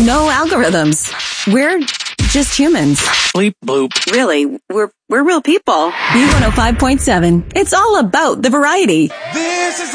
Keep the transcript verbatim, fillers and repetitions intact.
No algorithms. We're just humans. Bleep bloop. Really, we're we're real people. B one oh five point seven. It's all about the variety. This is